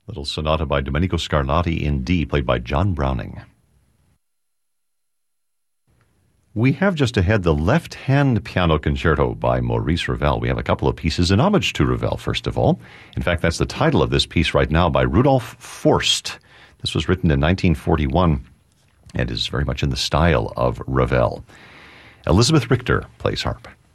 Little sonata by Domenico Scarlatti in D, played by John Browning. We have just ahead the Left-Hand Piano Concerto by Maurice Ravel. We have a couple of pieces in homage to Ravel, first of all. In fact, that's the title of this piece right now by Rudolf Forst. This was written in 1941 and is very much in the style of Ravel. Elizabeth Richter plays harp.